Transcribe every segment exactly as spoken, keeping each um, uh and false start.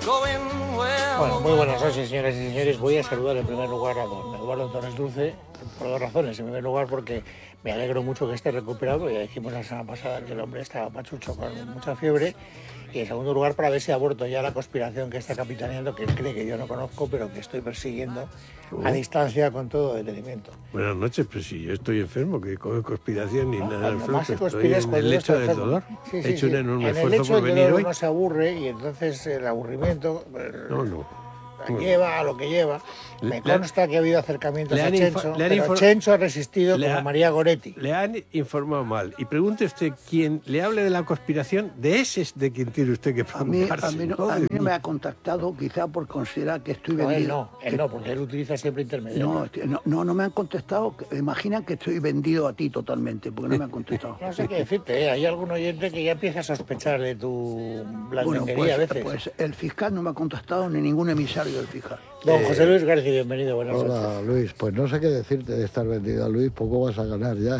Bueno, muy buenas noches, señoras y señores. Voy a saludar en primer lugar a don Eduardo Torres Dulce por dos razones. En primer lugar, porque me alegro mucho que esté recuperado. Ya dijimos la semana pasada que el hombre estaba pachucho con mucha fiebre. Y en segundo lugar, para ver si aborto ya la conspiración que está capitaneando, que cree que yo no conozco, pero que estoy persiguiendo a distancia con todo detenimiento. Buenas noches, pero si yo estoy enfermo, que con conspiración ni No, nada del más fruto, estoy en el lecho del dolor. Sí, sí, He hecho sí. un enorme en esfuerzo el hecho por del venir dolor hoy. no se aburre y entonces el aburrimiento No, no. la lleva a lo que lleva. Me consta que ha habido acercamientos a Chencho, le han pero infor- Chencho ha resistido le como ha- María Goretti. Le han informado mal. Y pregunte usted, quien le hable de la conspiración, de ese es de quien tiene usted que A mí, preocuparse. a mí, no, no a de mí mí. me ha contactado quizá por considerar que estoy No, él vendido. no, él que- no, porque él utiliza siempre intermediarios. No, tío, no, no, no me han contestado. que- Imaginan que estoy vendido a ti totalmente, porque no me han contestado. No sé qué decirte, ¿eh? Hay algún oyente que ya empieza a sospechar de tu Bueno, blandenguería a pues, veces. pues el fiscal no me ha contestado ni ningún emisario del fiscal. Don Eh, José Luis García, bienvenido, buenas noches. Hola Luis, pues no sé qué decirte de estar vendido a Luis, poco vas a ganar ya.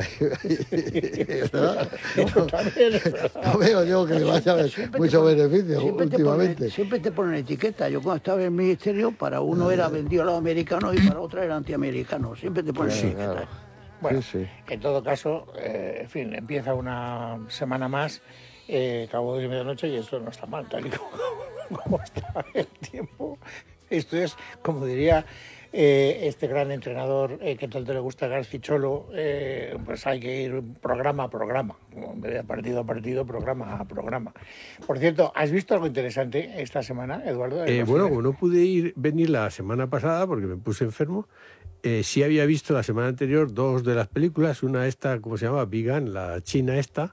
¿Verdad? No, también es verdad. No veo yo que le vaya a haber Siempre mucho te ponen- beneficio siempre te últimamente. ponen- siempre te ponen etiqueta. Yo cuando estaba en el ministerio, para uno era vendido a los americanos y para otro era antiamericano. Siempre te ponen Claro, etiqueta. claro. Bueno, Sí, sí. en todo caso, eh, en fin, empieza una semana más, eh, cabo de medianoche, y esto no está mal, tal y como, como está el tiempo. Esto es, como diría eh, este gran entrenador eh, que tanto le gusta a Garcicholo, eh, pues hay que ir programa a programa, en vez de partido a partido, programa a programa. Por cierto, ¿has visto algo interesante esta semana, Eduardo? Eh, bueno, como no pude ir venir la semana pasada porque me puse enfermo, eh, sí había visto la semana anterior dos de las películas, una esta, ¿cómo se llama? Vegan, la china esta,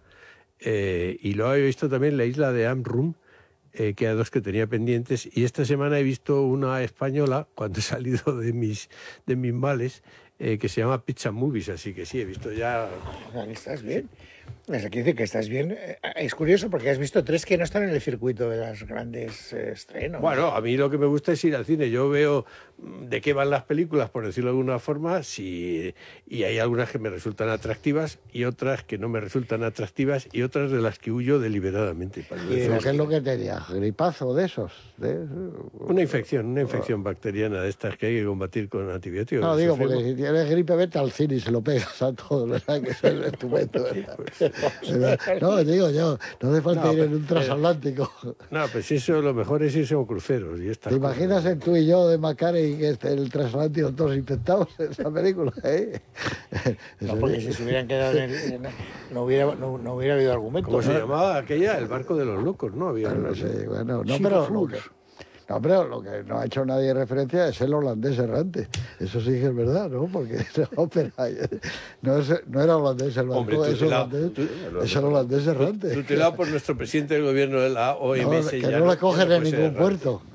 eh, y luego había visto también La isla de Amrum, eh, que eran dos que tenía pendientes, y esta semana he visto una española, cuando he salido de mis, de mis males, eh, que se llama Pizza Movies, así que sí, he visto ya... ¿Estás bien? Es aquí dice que estás bien. Eh, Es curioso porque has visto tres que no están en el circuito de las grandes eh, estrenos. Bueno, a mí lo que me gusta es ir al cine. Yo veo mm, de qué van las películas, por decirlo de alguna forma, si, y hay algunas que me resultan atractivas y otras que no me resultan atractivas y otras de las que huyo deliberadamente. para no Y de decir- ¿Pero qué es lo que tenía? ¿Gripazo de esos? ¿De- Una infección, una infección bacteriana de estas que hay que combatir con antibióticos. No, digo, Sufrimos. porque si tienes gripe, vete al cine y se lo pegas a todos, ¿verdad? Que eso es estupendo, ¿verdad? ¿Verdad? No, digo yo, no hace falta No, ir en pero- un transatlántico. No, pues eso lo mejor es irse a cruceros y estas ¿Te cosas. imaginas en tú y yo de Macari que este, el transatlántico todos infectados en esa película? ¿Eh? No, porque si se hubieran quedado en el... en- no, hubiera, no, no hubiera habido argumento. ¿Cómo se ¿no? llamaba aquella? El barco de los locos, ¿no? Había Bueno, una- no sé, bueno, no, Sí, pero lo Flux. que, no, pero lo que no ha hecho nadie referencia es el holandés errante. Eso sí que es verdad, ¿no? Porque esa ópera no, es, no era holandés el barco, Hombre, tú es, te la- holandés, tú- es el holandés errante. tutelado por nuestro presidente del gobierno de la O M S. No, que ya no le cogen ya en puede ser ningún errante. puerto.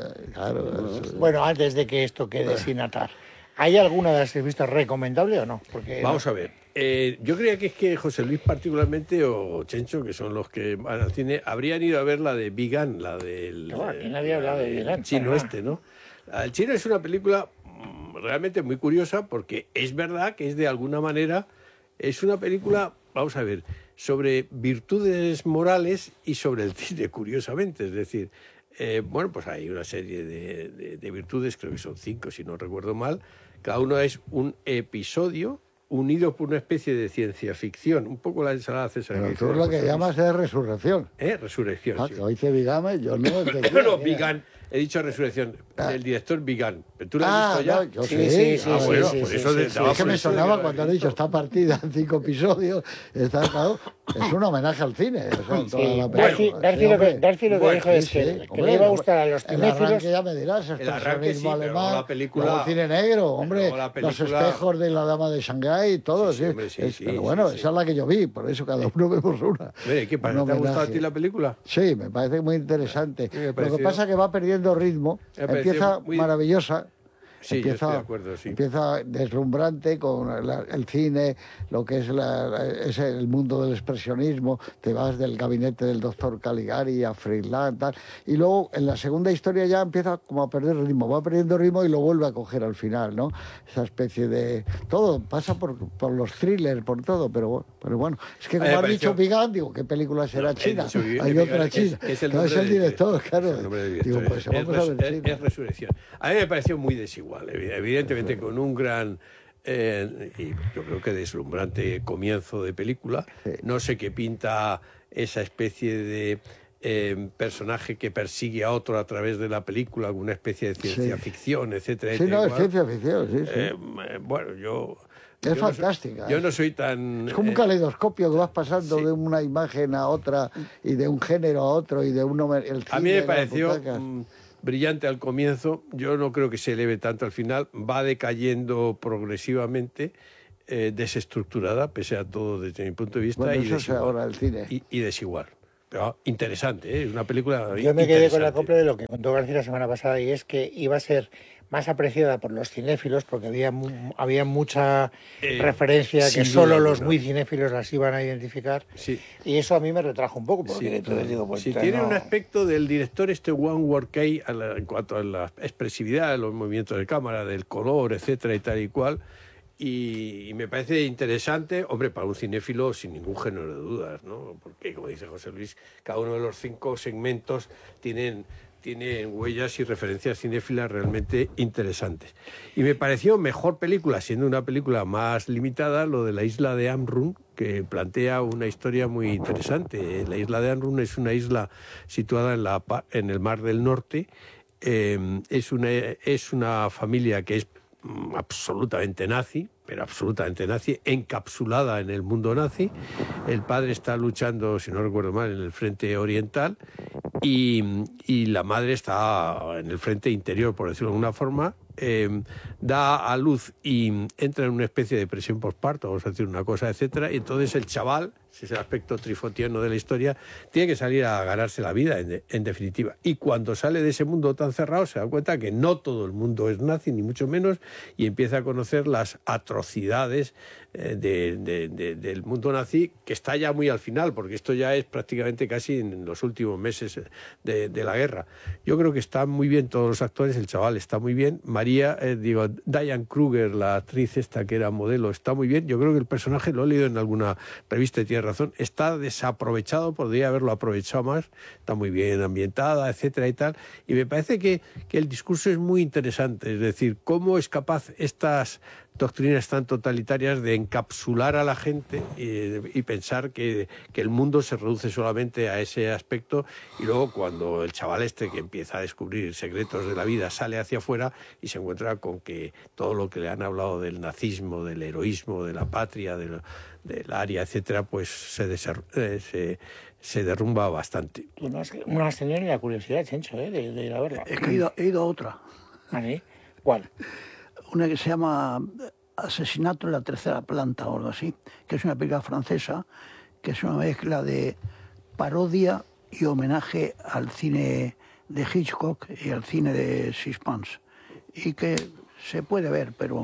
Claro, eso- Bueno, antes de que esto quede sin atar, ¿hay alguna de las que has visto recomendable o no? Porque Vamos a ver. Eh, yo creía que es que José Luis particularmente o Chencho, que son los que van al cine, habrían ido a ver la de Vegan, la del No, aquí nadie ha hablado de del Vegan, chino para nada. este, ¿no? La del chino es una película mm, realmente muy curiosa porque es verdad que es de alguna manera, es una película, vamos a ver, sobre virtudes morales y sobre el cine, curiosamente. Es decir, eh, bueno, pues hay una serie de, de- de virtudes, creo que son cinco, si no recuerdo mal. Cada uno es un episodio unido por una especie de ciencia ficción, un poco la ensalada César. pero que tú hizo lo que José Luis. llamas es resurrección. ¿Eh? Resurrección, Ah, sí. que hoy dice Vigame, yo no entendía. No, no, Mira. Vigan. He dicho Resurrección. Ah. El director Vigan. ¿Tú lo has Ah, visto ya? no, yo Sí, sí. sí, sí, Ah, sí, bueno, sí, por sí, eso sí, de- sí, daba es que por me eso de sonaba que lo cuando has han dicho visto. está partida en cinco episodios, está claro, es un homenaje al cine. O sea, toda Sí, la Garci, película. Garci Sí, lo que, hombre. Garci lo que Bueno, dijo es Sí, que, sí, que hombre, le iba a gustar a los el arranque cinéfilos. ya me dirás, El arranque sí, expresionismo pero luego alemán, la película- luego cine negro, hombre, luego la los película- espejos de la dama de Shanghái y todo, Sí, sí, sí, hombre, sí, es- sí, pero sí, bueno, sí. esa es la que yo vi, por eso cada uno vemos una. Oye, ¿qué pasa? Un ¿Te ha gustado a homenaje. ti la película? Sí, me parece muy interesante. Sí, me Lo pareció- que pasa es que va perdiendo ritmo, me pareció empieza muy- maravillosa, Sí, empieza, yo estoy de acuerdo, sí. Empieza deslumbrante con la, el cine, lo que es, la, la, es el mundo del expresionismo, te vas del gabinete del doctor Caligari a Friedland, tal, y luego en la segunda historia ya empieza como a perder ritmo, va perdiendo ritmo y lo vuelve a coger al final, ¿no? Esa especie de... Todo pasa por, por los thrillers, por todo, pero, pero bueno, es que como has pareció... dicho Vigan, digo, ¿qué película será no, china? Dicho, Hay otra china. Es, es el, no, es el director, de, claro. Es el nombre del director. Digo, pues es, vamos es, a ver es, es Resurrección. A mí me pareció muy desigual, evidentemente sí. Con un gran... Eh, y yo creo que deslumbrante comienzo de película. Sí. No sé qué pinta esa especie de eh, personaje que persigue a otro a través de la película, alguna especie de ciencia sí. ficción, etcétera. Sí, etcétera, no, es ciencia ficción, sí, sí. Eh, bueno, yo... Es yo fantástica. No soy, yo no soy tan... Es como un caleidoscopio que vas pasando sí. de una imagen a otra y de un género a otro y de uno... El cine, a mí me pareció mmm, brillante al comienzo. Yo no creo que se eleve tanto al final. Va decayendo progresivamente, eh, desestructurada, pese a todo desde mi punto de vista. Bueno, y eso es ahora el cine. Y, y desigual. Pero interesante, ¿eh? Una película Yo me quedé con la copla de lo que contó García la semana pasada, y es que iba a ser más apreciada por los cinéfilos porque había había mucha eh, referencia que solo los muy cinéfilos las iban a identificar sí. y eso a mí me retrajo un poco porque sí. entonces digo pues sí, no... tiene un aspecto del director este Wang Wor-Kei en cuanto a la expresividad, los movimientos de cámara, del color, etcétera y tal y cual. Y, y me parece interesante, hombre, para un cinéfilo sin ningún género de dudas, ¿no? Porque, como dice José Luis, cada uno de los cinco segmentos tienen, tienen huellas y referencias cinéfilas realmente interesantes. Y me pareció mejor película, siendo una película más limitada, lo de la isla de Amrun, que plantea una historia muy interesante. La isla de Amrun es una isla situada en, la, en el Mar del Norte. Eh, es, una, es una familia que es absolutamente nazi, pero absolutamente nazi, encapsulada en el mundo nazi. El padre está luchando, si no recuerdo mal, en el frente oriental y, y la madre está en el frente interior, por decirlo de alguna forma. Eh, da a luz y entra en una especie de depresión postparto, vamos a decir una cosa, etcétera, y entonces el chaval, ese es el aspecto trifotiano de la historia, tiene que salir a ganarse la vida, en, de, en definitiva. Y cuando sale de ese mundo tan cerrado se da cuenta que no todo el mundo es nazi, ni mucho menos, y empieza a conocer las atrocidades eh, de, de, de, del mundo nazi, que está ya muy al final, porque esto ya es prácticamente casi en los últimos meses de, de la guerra. Yo creo que están muy bien todos los actores, el chaval está muy bien, María, eh, digo, Diane Kruger, la actriz esta que era modelo, está muy bien. Yo creo que el personaje, lo he leído en alguna revista y tiene razón, está desaprovechado, podría haberlo aprovechado más, está muy bien ambientada, etcétera y tal, y me parece que, que el discurso es muy interesante, es decir, cómo es capaz estas doctrinas tan totalitarias de encapsular a la gente y, y pensar que, que el mundo se reduce solamente a ese aspecto, y luego cuando el chaval este que empieza a descubrir secretos de la vida sale hacia afuera y se encuentra con que todo lo que le han hablado del nazismo, del heroísmo, de la patria, del, del área, etcétera, pues se, deser, eh, se, se derrumba bastante. Tú no has, no has tenido ni la curiosidad, Chencho, ¿eh? de, de ir a verla. Es que he ido, he ido a otra. ¿Ah, sí? ¿Cuál? Una que se llama Asesinato en la tercera planta o algo así, que es una película francesa, que es una mezcla de parodia y homenaje al cine de Hitchcock y al cine de suspense, y que se puede ver, pero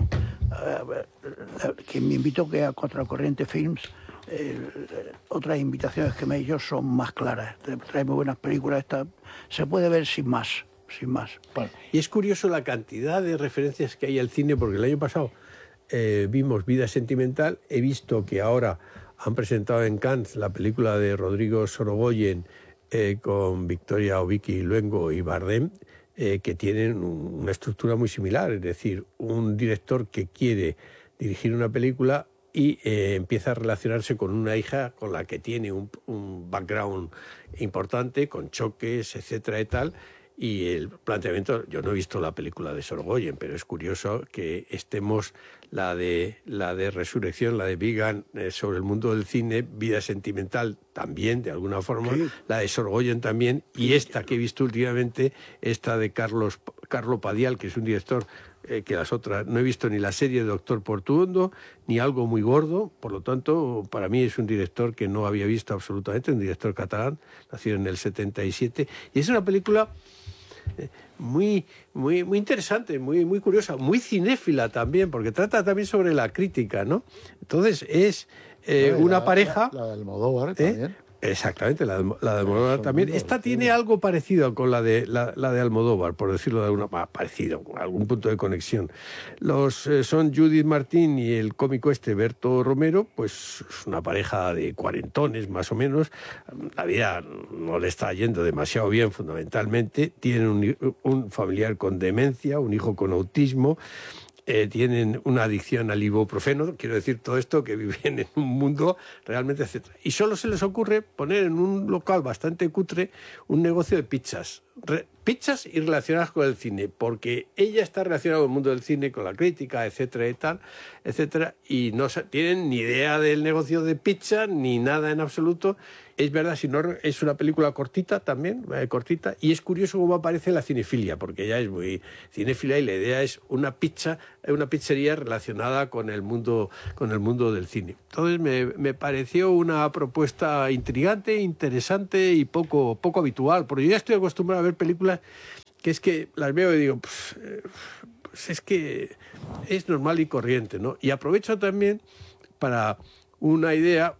uh, quien me invitó, que a Contracorriente Films, eh, otras invitaciones que me he hecho son más claras, trae muy buenas películas, esta se puede ver sin más. Sin más. Bueno, y es curioso la cantidad de referencias que hay al cine, porque el año pasado eh, vimos Vida Sentimental, he visto que ahora han presentado en Cannes la película de Rodrigo Sorogoyen eh, con Victoria Obiki Luengo y Bardem, eh, que tienen un, una estructura muy similar, es decir, un director que quiere dirigir una película y eh, empieza a relacionarse con una hija con la que tiene un, un background importante, con choques, etcétera y tal. Y el planteamiento, yo no he visto la película de Sorogoyen, pero es curioso que estemos la de la de Resurrección, la de Vigan, eh, sobre el mundo del cine, Vida Sentimental también, de alguna forma, sí. La de Sorogoyen también, y esta que he visto últimamente, esta de Carlos Carlo Padial, que es un director eh, que las otras, no he visto ni la serie de Doctor Portuondo, ni Algo muy gordo, por lo tanto, para mí es un director que no había visto absolutamente, un director catalán, nacido en el setenta y siete, y es una película muy, muy, muy interesante, muy, muy curiosa, muy cinéfila también, porque trata también sobre la crítica, ¿no? Entonces es eh, Bueno, una la, pareja... La, la del Almodóvar ¿eh? también. Exactamente, la de, la de Almodóvar Son también. mundos, Esta sí. tiene algo parecido con la de la, la de Almodóvar, por decirlo de alguna manera, parecido, con algún punto de conexión. Los eh, son Judith Martín y el cómico este Berto Romero, pues es una pareja de cuarentones más o menos. La vida no le está yendo demasiado bien, fundamentalmente. Tienen un, un familiar con demencia, un hijo con autismo. Eh, tienen una adicción al ibuprofeno, quiero decir todo esto, que viven en un mundo realmente, etcétera. Y solo se les ocurre poner en un local bastante cutre un negocio de pizzas. Re, pizzas y relacionadas con el cine, porque ella está relacionada con el mundo del cine, con la crítica, etcétera y tal, etcétera, y no tienen ni idea del negocio de pizza, ni nada en absoluto. Es verdad, si no, es una película cortita también, eh, cortita, y es curioso cómo aparece la cinefilia, porque ella es muy cinéfila y la idea es una pizza, una pizzería relacionada con el mundo, con el mundo del cine. Entonces me, me pareció una propuesta intrigante, interesante y poco, poco habitual, porque yo ya estoy acostumbrado a ver películas que es que las veo y digo, pues, eh, pues es que es normal y corriente, ¿no? Y aprovecho también para una idea...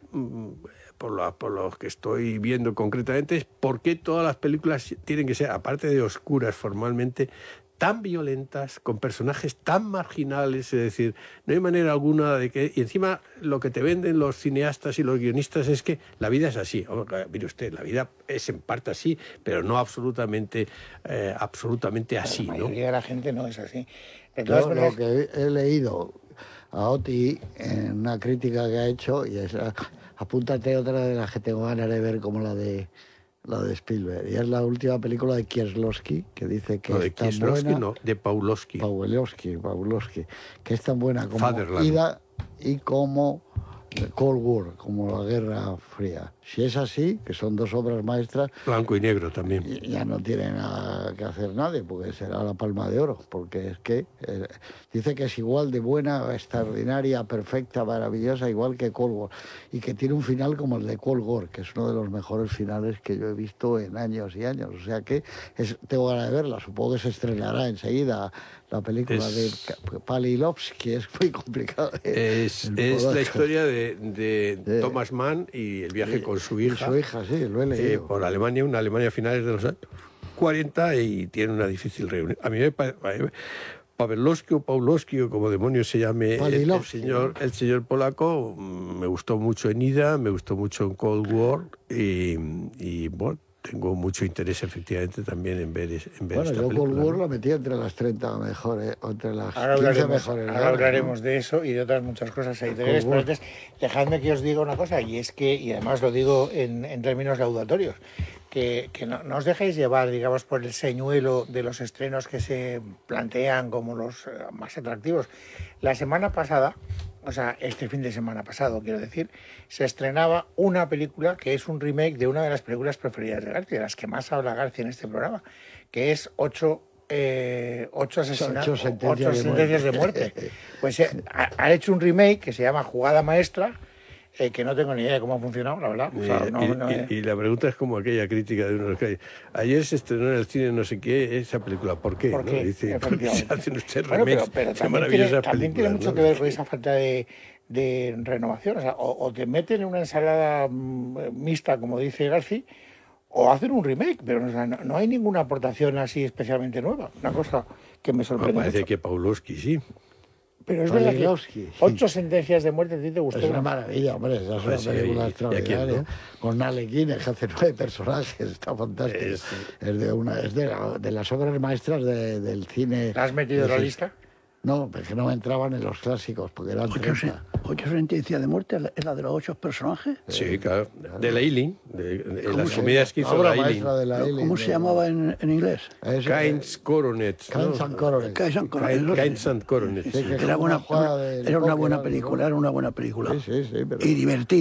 Por lo, por lo que estoy viendo concretamente, es por qué todas las películas tienen que ser, aparte de oscuras formalmente, tan violentas, con personajes tan marginales, es decir, no hay manera alguna de que... Y encima lo que te venden los cineastas y los guionistas es que la vida es así. Oh, mire usted, la vida es en parte así, pero no absolutamente, eh, absolutamente así, La ¿no? mayoría de la gente no es así. De Yo todas lo maneras, que he leído a Oti en una crítica que ha hecho, y es, apúntate otra de las que tengo ganas de ver, como la de la de Spielberg, y es la última película de Kieslowski, que dice que No, de es tan Kieslowski, buena, no, de Pawlowski. Pawlowski, Pawlowski, que es tan buena como Fatherland. Ida y como Cold War, como la Guerra Fría. Si es así, que son dos obras maestras, Blanco y negro también. ya no tiene nada que hacer nadie, porque será la palma de oro, porque es que eh, dice que es igual de buena, extraordinaria, perfecta, maravillosa, igual que Cold War, y que tiene un final como el de Cold War, que es uno de los mejores finales que yo he visto en años y años. O sea que es, tengo ganas de verla, supongo que se estrenará enseguida la película Es- de Palilovsky, es muy complicado. eh, Es, el es la podazo. historia de, de Sí. Thomas Mann y el viaje con su Y hija, su hija, sí, lo he eh, leído. por Alemania, una Alemania a finales de los años cuarenta, y tiene una difícil reunión. A mí me parece... Pawlowski o Pawlowski o como demonios se llame el, el Palilovsky, señor, el señor polaco, mm, me gustó mucho en Ida, me gustó mucho en Cold War y, y bueno, tengo mucho interés efectivamente también en ver, es- en ver Bueno, esta yo película. Cold War ¿no? la metí entre las treinta mejores, o entre las ahora quince hablaremos, mejores. ahora ganas, hablaremos ¿no? de eso y de otras muchas cosas editoriales, Cold pero War. antes dejadme que os diga una cosa, y es que, y además lo digo en, en términos laudatorios, que, que no, no os dejéis llevar, digamos, por el señuelo de los estrenos que se plantean como los eh, más atractivos. La semana pasada, o sea, este fin de semana pasado, quiero decir, se estrenaba una película que es un remake de una de las películas preferidas de García, de las que más habla García en este programa, que es Ocho, eh, ocho asesinatos, Ocho sentencias ocho de sentencias de muerte. Pues eh, ha, ha hecho un remake que se llama Jugada Maestra, eh, que no tengo ni idea de cómo ha funcionado, la verdad. O sea, Y- no- y, no, y- eh. y la pregunta es como aquella crítica de unos que ayer se estrenó en el cine no sé qué esa película, ¿por qué? ¿Por ¿no? qué? Dice, ¿por qué se Efectivamente. hacen ustedes Bueno, pero, remakes pero de también, tiene, maravillosas también tiene películas? mucho ¿no? que ver con esa falta de, de renovación. O sea, o, o te meten en una ensalada mm, mixta, como dice García, o hacen un remake, pero o sea, no, no hay ninguna aportación así especialmente nueva. Una cosa que me Me sorprende parece mucho. que Pawlowski sí. Pero es verdad que Palilovsky. ocho sentencias de muerte a ti te gustó. Es una ¿no? maravilla, hombre, esa es Pues una sí, película y- y extraordinaria. aquí, ¿no? Con Alec que hace nueve personajes, está fantástico. Es- Es, de, una, es de, la- de las obras maestras de- del cine. ¿La has metido en la de- lista? No, porque no me entraban en los clásicos, porque eran Ocho, treinta. sen- ocho sentencias de muerte es la de los ocho personajes. Sí, claro. De la Eileen, de, de ¿Cómo las se- comedias que La hizo obra la Eileen. maestra de la No, Eileen, ¿Cómo de- se llamaba en, en inglés? Es, Kynes Coronet. ¿no? Kynes and Coronet. Kynes and Coronet. Kynes- Kynes and Coronet, Sí, sí. que- Era, una buena, jugada una- del era una póker, buena algo, película, ¿no? era una buena película. Sí, sí, sí, pero- Y divertida.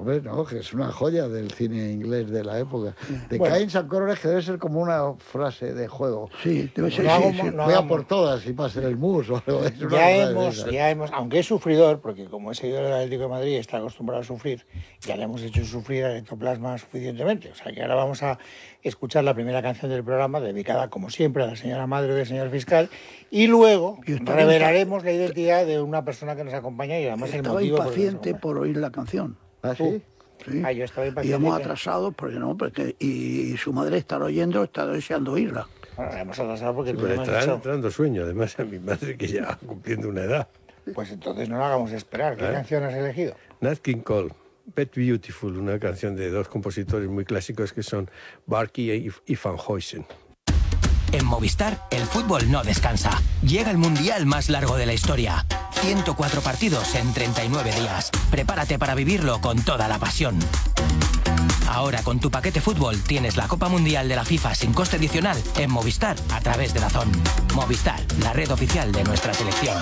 Hombre, no, que es una joya del cine inglés de la época. De Bueno. Caín San Corres, que debe ser como una frase de juego. Sí, debe ser, No sí, hago- sí. no Voy a hagamos- por todas y pase el mus o algo. Es una Ya frase hemos, esa. ya hemos, aunque es sufridor, porque como es seguidor del Atlético de Madrid y está acostumbrado a sufrir, ya le hemos hecho sufrir al ectoplasma suficientemente. O sea que ahora vamos a escuchar la primera canción del programa, dedicada como siempre a la señora madre del señor fiscal, y luego Y está- revelaremos la identidad de una persona que nos acompaña y además el Estaba motivo por el que nos impaciente acompaña. por oír la canción. ¿Ah, sí? Sí. Ah, yo estaba impaciente Íbamos que- atrasados porque no, porque y su madre estará oyendo, está deseando oírla. Bueno, la hemos atrasado porque el Pues programa está es hecho. entrando sueño, además a mi madre que ya cumpliendo una edad. Pues entonces no la hagamos esperar. ¿Qué ¿Eh? canción has elegido? Nat King Cole, Pet Beautiful, una canción de dos compositores muy clásicos que son Barky y, y Van Huysen. En Movistar, el fútbol no descansa. Llega el mundial más largo de la historia. ciento cuatro partidos en treinta y nueve días. Prepárate para vivirlo con toda la pasión. Ahora con tu paquete fútbol tienes la Copa Mundial de la FIFA sin coste adicional en Movistar a través de DAZN. Movistar, la red oficial de nuestra selección.